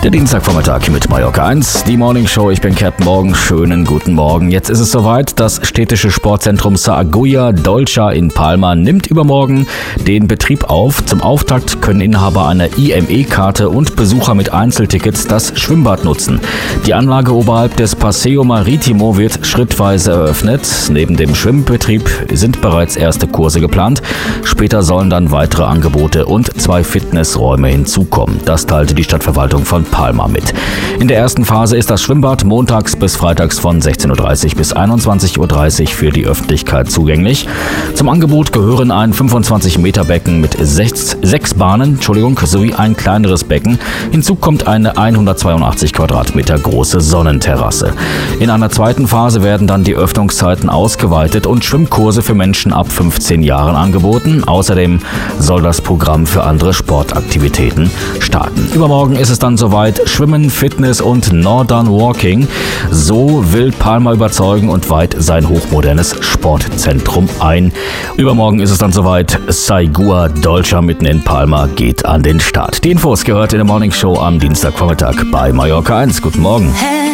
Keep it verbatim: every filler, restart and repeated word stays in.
Der Dienstagvormittag mit Mallorca eins, die Morning Show. Ich bin Captain Morgan. Schönen guten Morgen. Jetzt ist es soweit. Das städtische Sportzentrum Sa Agulla Dolça in Palma nimmt übermorgen den Betrieb auf. Zum Auftakt können Inhaber einer I M E-Karte und Besucher mit Einzeltickets das Schwimmbad nutzen. Die Anlage oberhalb des Paseo Marítimo wird schrittweise eröffnet. Neben dem Schwimmbetrieb sind bereits erste Kurse geplant. Später sollen dann weitere Angebote und zwei Fitnessräume hinzukommen. Das teilte die Stadtverwaltung von Palma mit. In der ersten Phase ist das Schwimmbad montags bis freitags von sechzehn Uhr dreißig bis einundzwanzig Uhr dreißig für die Öffentlichkeit zugänglich. Zum Angebot gehören ein fünfundzwanzig Meter Becken mit sechs, sechs Bahnen Entschuldigung, sowie ein kleineres Becken. Hinzu kommt eine hundertzweiundachtzig Quadratmeter große Sonnenterrasse. In einer zweiten Phase werden dann die Öffnungszeiten ausgeweitet und Schwimmkurse für Menschen ab fünfzehn Jahren angeboten. Außerdem soll das Programm für andere Sportaktivitäten starten. Übermorgen ist es dann soweit: Schwimmen, Fitness und Northern Walking. So will Palma überzeugen und weiht sein hochmodernes Sportzentrum ein. Übermorgen ist es dann soweit: Sa Agulla Dolça mitten in Palma geht an den Start. Die Infos gehört in der Morning Show am Dienstagvormittag bei Mallorca eins. Guten Morgen.